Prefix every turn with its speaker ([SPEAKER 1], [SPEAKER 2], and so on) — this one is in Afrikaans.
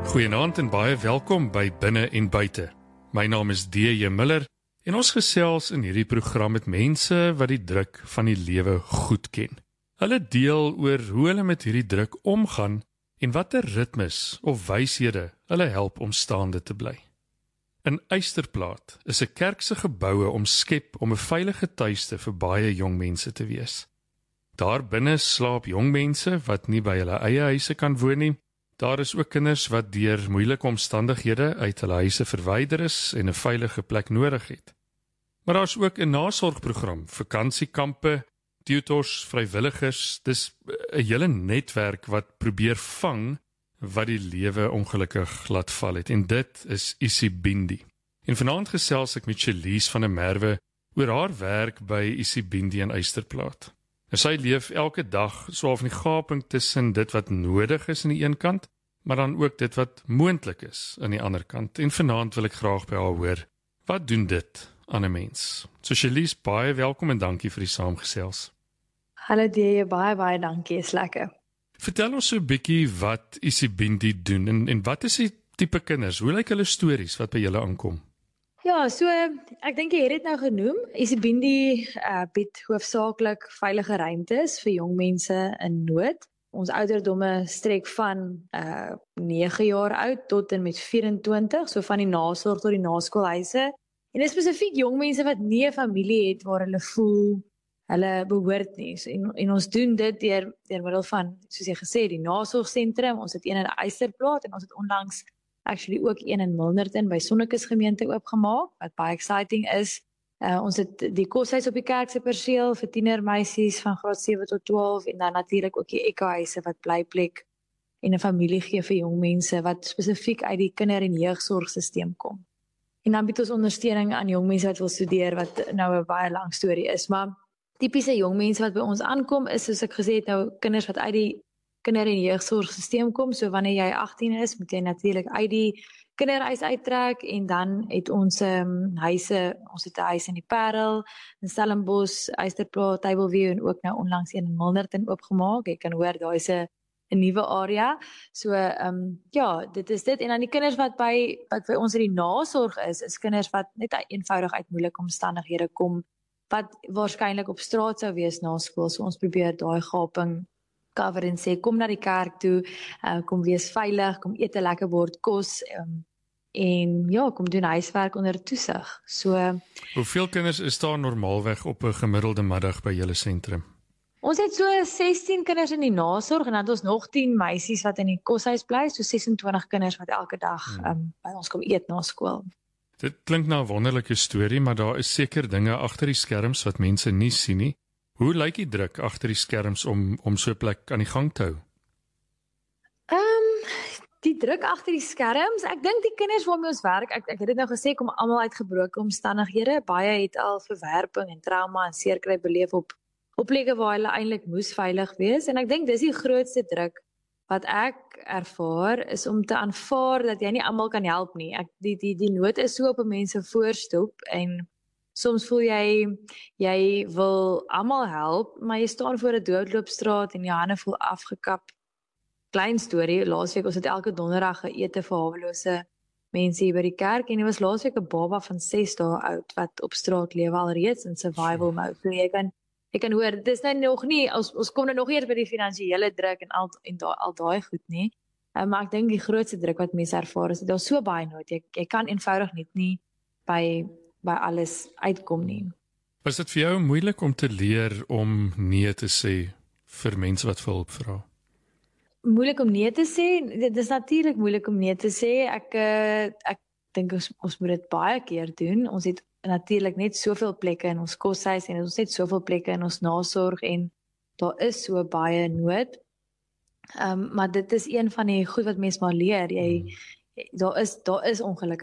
[SPEAKER 1] Goeienaand en baie welkom by Binne en Buite. My naam is D.J. Miller en ons gesels in hierdie program met mense wat die druk van die lewe goed ken. Hulle deel oor hoe hulle met hierdie druk omgaan en watter ritmes of wyshede hulle help om staande te bly. In Eysterplaat is 'n kerk se geboue omskep om 'n veilige tuiste vir baie jong mense te wees. Daar binne slaap jong mense wat nie by hulle eie huise kan woon nie. Daar is ook kinders wat deur moeilike omstandighede uit hulle huise verwyder is en 'n veilige plek nodig het. Maar daar is ook 'n nasorgprogram, vakansiekampe, tutors, vrywilligers. Dis 'n hele netwerk wat probeer vang wat die lewe ongelukkig laat val het. En dit is Isibindi. En vanaand gesels ek met Shelise van der Merwe oor haar werk by Isibindi in Eysterplaat. En sy leef elke dag so half in die gaping tussen dit wat nodig is aan die een kant, maar dan ook dit wat moontlik is aan die ander kant. En vanaand wil ek graag by haar hoor, wat doen dit aan 'n mens? So Shelise, baie welkom en dankie vir die saamgesels.
[SPEAKER 2] Hallo D.J., baie dankie, is lekker.
[SPEAKER 1] Vertel ons so 'n bietjie wat Isibindi doen en wat is die tipe kinders? Hoe lyk hulle stories wat by julle aankom?
[SPEAKER 2] Ja, so ek dink jy het dit nou genoem. Isibindi bied hoofsaaklik veilige ruimtes vir jong mense in nood. Ons ouderdomme strek van 9 jaar oud tot en met 24, so van die nasorg tot die naskoolhuise. En dis spesifiek jong mense wat nie 'n familie het waar hulle voel hulle behoort nie. So, en ons doen dit deur middel van, soos jy gesê, die nasorgsentrum. Ons het een in Eysterplaat en ons het onlangs actually ook een in Milnerton by Sonnekus gemeente oopgemaak, wat baie exciting is. Ons het die koshuis op die kerk se perseel vir tienermeisies van graad 7 tot 12 en dan natuurlik ook die ekkohuise wat blyplek en 'n familie gee vir jong mense wat spesifiek uit die kinder- en jeugsorgstelsel kom. En dan bied ons ondersteuning aan jong mense wat wil studeer, wat nou 'n baie lang storie is, maar tipiese jong mense wat by ons aankom is, soos ek gesê het, nou kinders wat uit die kinder- en jeugsorgstelsel kom. So wanneer jy 18 is, moet jy natuurlik uit die kinderhuis uittrek en dan het ons huise, ons het 'n huis in die Parel, in Stellenbosch, Eysterplaat, Tableview en ook nou onlangs een in Milnerton oopgemaak. Jy kan hoor daar is 'n nuwe area. So ja, dit is dit. En dan die kinders wat by ons in die nasorg is kinders wat net eenvoudig uit moeilike omstandighede kom, wat waarskynlik op straat sou wees na skool. So ons probeer daai gaping cover en sê, kom na die kerk toe, kom wees veilig, kom eet 'n lekker bord kos, en ja, kom doen huiswerk onder toesig. So,
[SPEAKER 1] Hoeveel kinders is daar normaalweg op 'n gemiddelde middag by julle sentrum?
[SPEAKER 2] Ons het so 16 kinders in die nasorg en dan het ons nog 10 meisies wat in die koshuis bly, so 26 kinders wat elke dag by ons kom eet na skool.
[SPEAKER 1] Dit klink na 'n wonderlike storie, maar daar is seker dinge agter die skerms wat mense nie sien nie. Hoe lyk die druk agter die skerms om so 'n plek aan die gang te hou?
[SPEAKER 2] Die druk agter die skerms, ek dink die kinders waarmee ons werk, ek het dit nou gesê, kom almal uit gebroke omstandighede. Baie het al verwerping en trauma en seerkry beleef op plekke waar hulle eintlik moes veilig wees. En ek dink dis die grootste druk wat ek ervaar, is om te aanvaar dat jy nie almal kan help nie. Die nood is so op 'n mens se voorstoep en soms voel jy wil almal help, maar jy staan voor 'n doodloopstraat en jou hande voel afgekap. Klein storie, laasweek ons het elke donderdag geëte vir hawelose mense hier by die kerk en dit was laasweek 'n baba van 6 dae oud wat op straat lewe alreeds in survival mode. So jy kan hoor, dit is nou nog nie, ons kom nou nog eers by die finansiële druk en al daai goed nie. Maar ek dink die grootste druk wat mense ervaar is dat daar so baie nood. Jy kan eenvoudig net nie by alles uitkom nie.
[SPEAKER 1] Was dit vir jou moeilik om te leer om nee te sê vir mense wat vir hulp vra?
[SPEAKER 2] Moeilik om nee te sê? Dit is natuurlik moeilik om nee te sê. Ek dink ons moet dit baie keer doen. Ons het natuurlik net soveel plekke in ons koshuis en ons het soveel plekke in ons nasorg en daar is so baie nood. Maar dit is een van die goed wat mens maar leer. Daar is ongelukkig